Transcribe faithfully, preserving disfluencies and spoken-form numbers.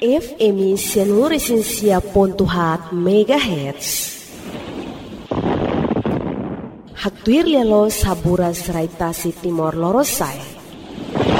F M Seluruh Pontuhat Megahertz. Haktuir lelo sabura seraitasi Timor Lorosai.